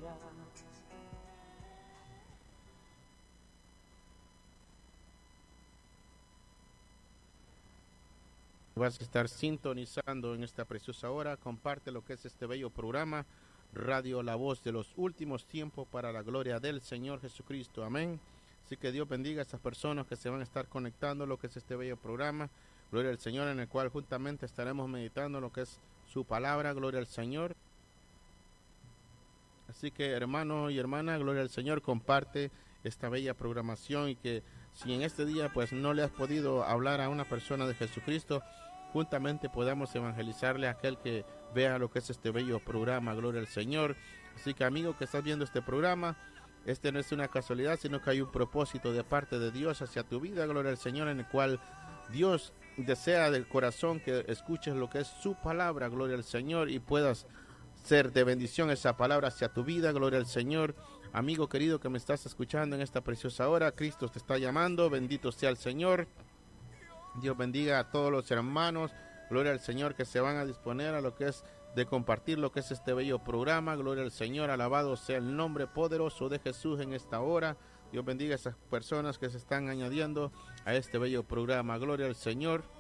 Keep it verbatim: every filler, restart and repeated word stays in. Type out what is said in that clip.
Vas a estar sintonizando en esta preciosa hora. Comparte lo que es este bello programa, Radio La Voz de los Últimos Tiempos, para la gloria del Señor Jesucristo. Amén. Así que Dios bendiga a esas personas que se van a estar conectando lo que es este bello programa, gloria al Señor, en el cual juntamente estaremos meditando lo que es su palabra, gloria al Señor. Así que, hermano y hermana, gloria al Señor, comparte esta bella programación, y que si en este día pues no le has podido hablar a una persona de Jesucristo, juntamente podamos evangelizarle a aquel que vea lo que es este bello programa, gloria al Señor. Así que, amigo que estás viendo este programa, este no es una casualidad, sino que hay un propósito de parte de Dios hacia tu vida, gloria al Señor, en el cual Dios desea del corazón que escuches lo que es su palabra, gloria al Señor, y puedas ser de bendición esa palabra hacia tu vida, gloria al Señor. Amigo querido que me estás escuchando en esta preciosa hora, Cristo te está llamando, bendito sea el Señor. Dios bendiga a todos los hermanos, gloria al Señor, que se van a disponer a lo que es de compartir lo que es este bello programa, gloria al Señor, alabado sea el nombre poderoso de Jesús en esta hora. Dios bendiga a esas personas que se están añadiendo a este bello programa, gloria al Señor.